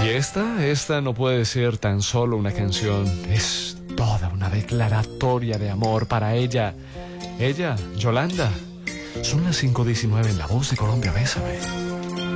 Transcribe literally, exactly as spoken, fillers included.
esta, esta no puede ser tan solo una canción, es toda una declaratoria de amor para ella. Ella, Yolanda. Son las cinco diecinueve en La Voz de Colombia, bésame.